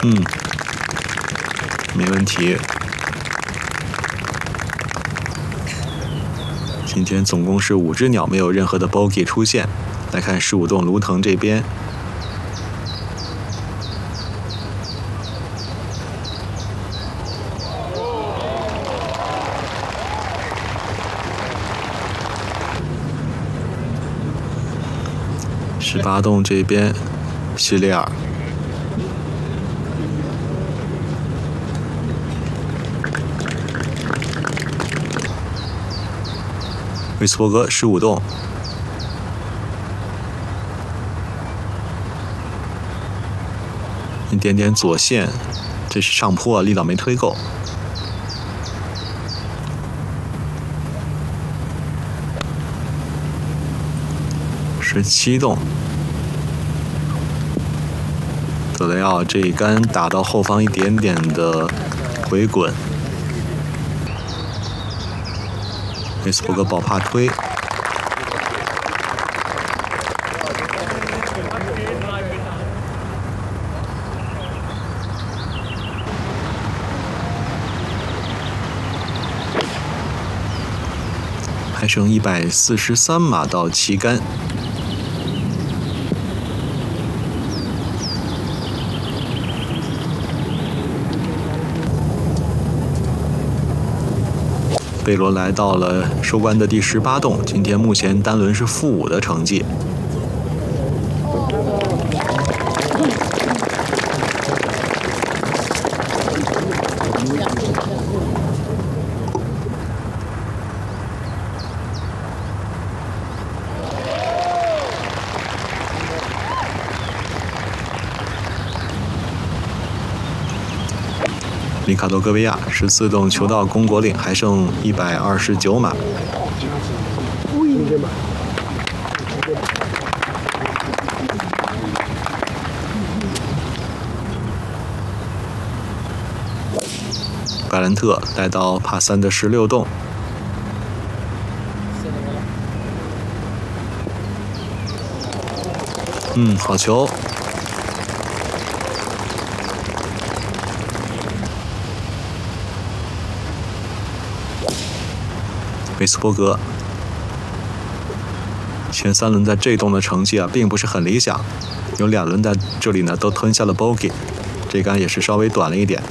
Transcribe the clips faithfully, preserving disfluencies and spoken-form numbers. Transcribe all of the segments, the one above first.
嗯，没问题。今天总共是五只鸟，没有任何的 bogey 出现。来看十五洞卢腾这边，十八洞这边，希利尔。维斯伯格十五洞，一点点左线，这是上坡，力道没推够。十七洞，德雷奥这一杆打到后方一点点的回滚。维斯伯格保帕推，还剩一百四十三码到旗杆。贝罗来到了收官的第十八洞，今天目前单轮是负五的成绩。里卡多·戈维亚十四洞球到公国岭，还剩一百二十九码。盖兰特来到帕三的十六洞，嗯，好球。维斯伯格前三轮在这洞的成绩啊，并不是很理想，有两轮在这里呢都吞下了 bogey， 这杆也是稍微短了一点。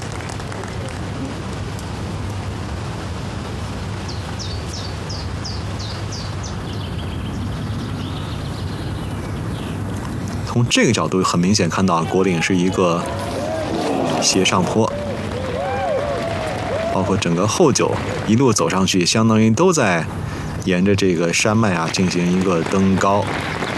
从这个角度很明显看到国岭是一个斜上坡。包括整个后九一路走上去，相当于都在沿着这个山脉啊进行一个登高。